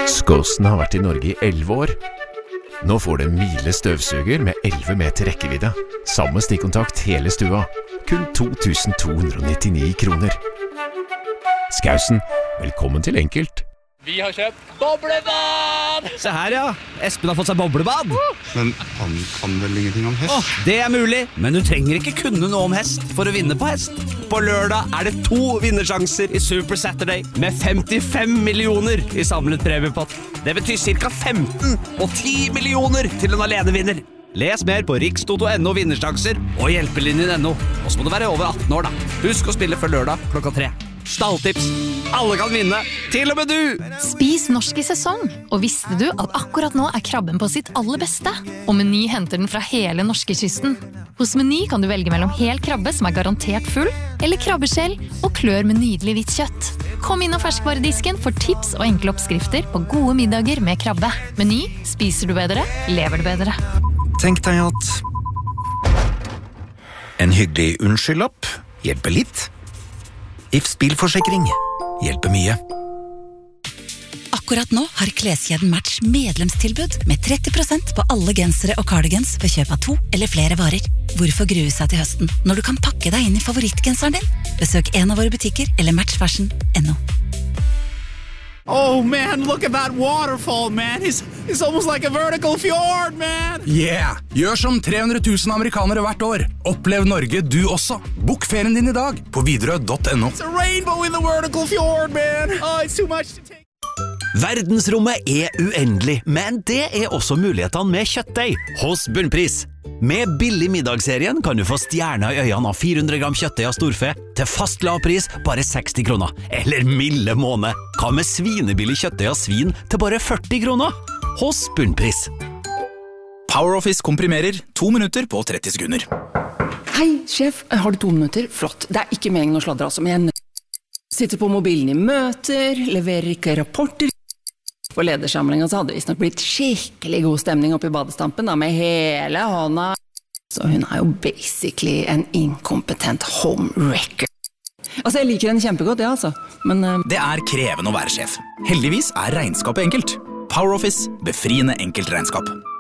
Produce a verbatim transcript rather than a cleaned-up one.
Skåsen har vært i Norge i elleve år. Nå får du en Miele støvsuger med elleve meter rekkevidde. Samme stikkontakt hele stua. Kun to tusen to hundre nittini kroner. Skausen, velkommen til Enkelt. Vi har kjøpt boblebad! Se her, ja. Espen har fått seg boblebad. Men han kan vel ingenting om hest? Åh, det er mulig, men du trenger ikke kunne noe om hest for å vinne på hest. På lørdag er det to vinnersjanser i Super Saturday med femtifem millioner i samlet premiepott. Det betyr cirka femten og ti millioner til en alenevinner. Les mer på rikstoto punktum no vinnersjanser og hjelpelinjen punktum no. Og så må du være over atten år da. Husk å spille før lørdag klokka tre. Stalltips. Alle kan vinne, til og med du! Spis norsk i sesong. Og visste du at akkurat nå er krabben på sitt aller beste? Og Meny henter den fra hele norskekysten. Hos Meny kan du velge mellom hel krabbe som er garantert full, eller krabbeskjell og klør med nydelig hvitt kjøtt. Kom inn og ferskvaredisken for tips og enkle oppskrifter på gode middager med krabbe. Meny, spiser du bedre, lever du bedre. Tenk deg at en hyggelig unnskyldlapp hjelper litt. I F Bilforsikring hjelper mye. Akkurat nå har kleskjeden Match medlemstilbud med tretti prosent på alle gensere og cardigans ved kjøp av to eller flere varer. Hvorfor grue seg til høsten når du kan pakke deg inn i favorittgenseren din? Besøk en av våre butikker eller match fashion punktum no. Oh man, look at that waterfall, man. It's, it's almost like a vertical fjord, man. Yeah! Gjør som tre hundre tusen amerikanere hvert år. Opplev Norge du også. Bok ferien din i dag på widerøe punktum no. It's a rainbow in the vertical fjord, man. Oh, it's too much to take. Verdensrommet er uendelig, men det er også mulighetene med kjøttdeig hos Bunnpris. Med billig middagsserien kan du få stjerner i øynene av fire hundre gram kjøttdeig av storfe til fast lavpris bare seksti kroner. Eller milde måned. Hva med svinebillig kjøttdeig av svin til bare førti kroner? Hos Bunnpris. PowerOffice komprimerer to minutter på tretti sekunder. Hei, sjef. Har du to minutter? Flott. Det er ikke meningen å sladre altså, men jeg sitter på mobilen i møter, leverer ikke rapporter. På ledersamlingen så hadde det visst nok blitt skikkelig god stemning oppe i badestampen da, med hele hånda. Så hun er jo basically en inkompetent homewrecker. Altså, jeg liker henne kjempegodt, ja altså. Men uh... det er krevende å være sjef. Heldigvis er regnskapet enkelt. PowerOffice, befriende enkelt regnskap.